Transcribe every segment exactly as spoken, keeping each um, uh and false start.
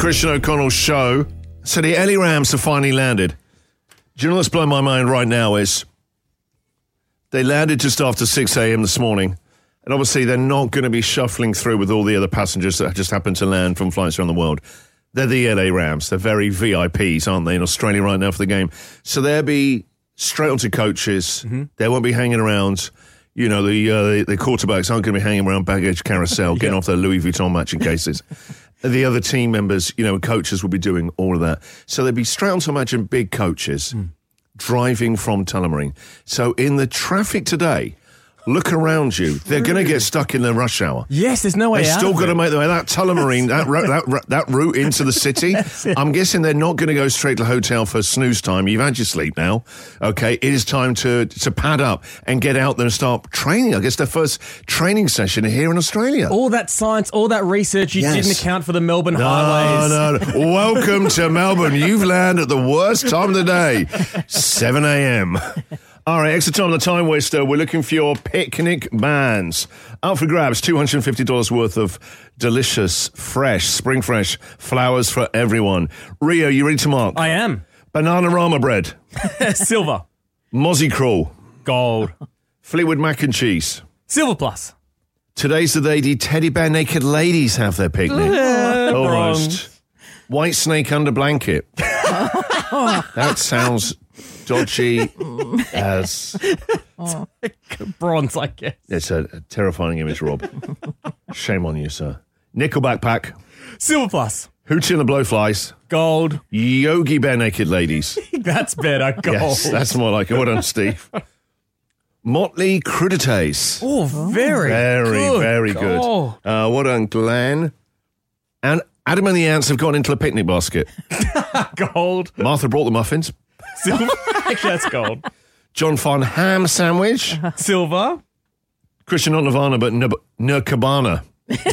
Christian O'Connell show. So the L A Rams have finally landed. Do you know what's blowing my mind right now is they landed just after six a.m. this morning. And obviously they're not going to be shuffling through with all the other passengers that just happened to land from flights around the world. They're the L A Rams. They're very V I Ps, aren't they, in Australia right now for the game. So they'll be straight onto coaches. Mm-hmm. They won't be hanging around. You know, the, uh, the the quarterbacks aren't going to be hanging around baggage carousel, getting yeah. off their Louis Vuitton matching cases. The other team members, you know, coaches will be doing all of that. So they'll be straight onto, imagine, big coaches mm. driving from Tullamarine. So in the traffic today, look around you. They're going to get stuck in the rush hour. Yes, there's no way They're out. still of got to it. make their way. That Tullamarine, that, ro- that, ro- that route into the city, I'm guessing they're not going to go straight to the hotel for snooze time. You've had your sleep now. Okay, it is time to, to pad up and get out there and start training. I guess their first training session here in Australia. All that science, all that research, you Yes. didn't account for the Melbourne No, highways. no, no. Welcome to Melbourne. You've landed at the worst time of the day, seven a.m. All right, extra time on the time waster. We're looking for your picnic bands. Out for grabs, two hundred fifty dollars worth of delicious, fresh, spring fresh flowers for everyone. Rio, you ready to mark? I am. Bananarama bread. Silver. Mozzie Crawl. Gold. Fleetwood mac and cheese. Silver plus. Today's the day the teddy bear naked ladies have their picnic. Uh, Almost. White snake under blanket. That sounds dodgy as... Oh. Bronze, I guess. It's a, a terrifying image, Rob. Shame on you, sir. Nickelback pack. Silver plus. Hootie and the Blowflies. Gold. Yogi Bear naked ladies. That's better. Gold. Yes, that's more like it. Well done, Steve. Motley Crudités. Oh, very, Very, good. very good. Oh. Uh, well done, Glenn. And Adam and the Ants have gone into a picnic basket. Gold. Martha brought the muffins. Silver. Actually, that's gold. John Fon ham sandwich. Silver. Christian, not Nirvana, but Nirkabana.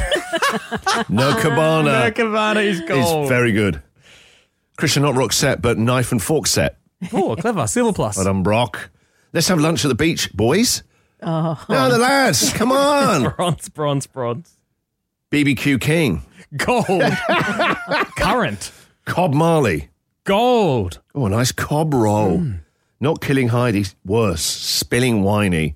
Nirkabana. Nirkabana is gold. Is very good. Christian, not rock set, but knife and fork set. Oh, clever. Silver plus. Well done, Brock. Let's have lunch at the beach, boys. Oh. No, the lads, come on. Bronze, bronze, bronze. B B Q King. Gold. Current. Cobb Marley. Gold. Oh, a nice cob roll. Mm. Not killing Heidi. Worse, spilling whiny.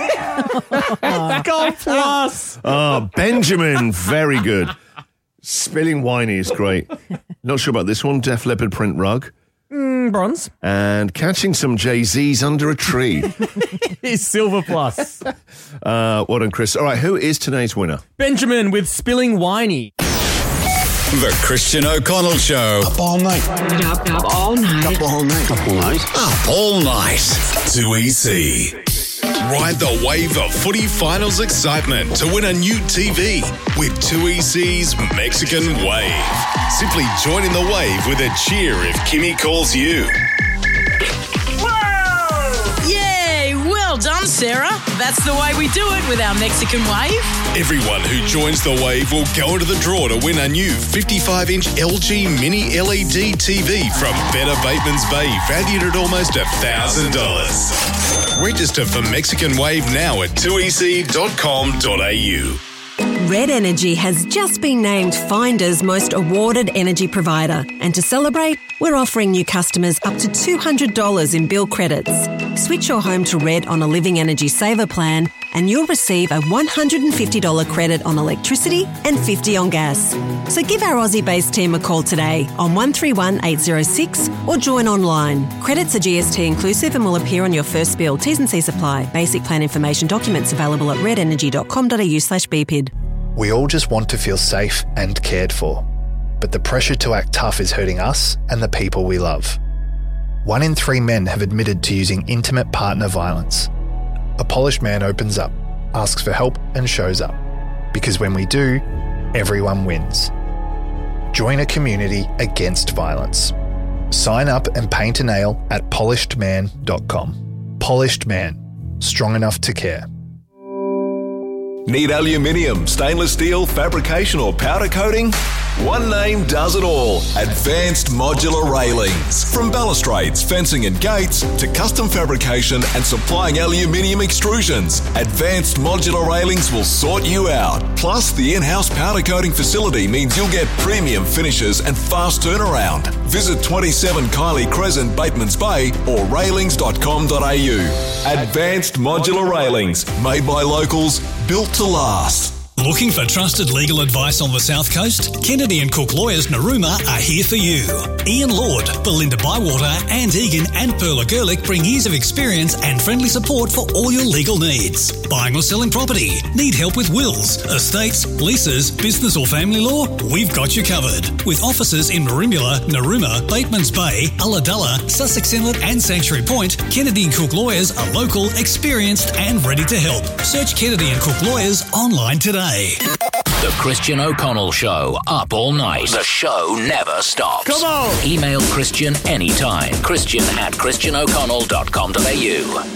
Gold plus. Oh, Benjamin. Very good. Spilling whiny is great. Not sure about this one. Def Leppard print rug. Mm, bronze. And catching some Jay-Z's under a tree. Is silver plus. Uh, well done, Chris. All right, who is today's winner? Benjamin with spilling whiny. The Christian O'Connell Show. Up all night. Up, up all night. Up all night. Up all night. Up all night. two E C. Ride the wave of footy finals excitement to win a new T V with two E C's Mexican Wave. Simply join in the wave with a cheer if Kimmy calls you. Whoa! Yay! Well done, Sarah. That's the way we do it with our Mexican Wave. Everyone who joins the wave will go into the draw to win a new fifty-five inch L G Mini L E D T V from Better Bateman's Bay, valued at almost one thousand dollars. Register for Mexican Wave now at two e c dot com dot a u. Red Energy has just been named Finder's most awarded energy provider. And to celebrate, we're offering new customers up to two hundred dollars in bill credits. Switch your home to Red on a Living Energy Saver plan and you'll receive a one hundred fifty dollars credit on electricity and fifty dollars on gas. So give our Aussie-based team a call today on one three one eight zero six or join online. Credits are G S T inclusive and will appear on your first bill. T's and C's apply. Basic plan information documents available at red energy dot com dot a u slash b p i d. We all just want to feel safe and cared for. But the pressure to act tough is hurting us and the people we love. One in three men have admitted to using intimate partner violence. A polished man opens up, asks for help and shows up. Because when we do, everyone wins. Join a community against violence. Sign up and paint a nail at polished man dot com. Polished Man. Strong enough to care. Need aluminium, stainless steel, fabrication or powder coating? One name does it all. Advanced Modular Railings. From balustrades, fencing and gates to custom fabrication and supplying aluminium extrusions, Advanced Modular Railings will sort you out. Plus, the in-house powder coating facility means you'll get premium finishes and fast turnaround. Visit twenty-seven Kylie Crescent, Bateman's Bay or railings dot com dot a u. Advanced Modular Railings. Made by locals, built to last. Looking for trusted legal advice on the South Coast? Kennedy and Cook Lawyers Narooma are here for you. Ian Lord, Belinda Bywater, Anne Egan and Perla Gerlich bring years of experience and friendly support for all your legal needs. Buying or selling property? Need help with wills, estates, leases, business or family law? We've got you covered. With offices in Merimbula, Narooma, Bateman's Bay, Ulladulla, Sussex Inlet and Sanctuary Point, Kennedy and Cook Lawyers are local, experienced and ready to help. Search Kennedy and Cook Lawyers online today. The Christian O'Connell Show, up all night. The show never stops. Come on! Email Christian anytime. Christian at christian o'connell dot com dot a u.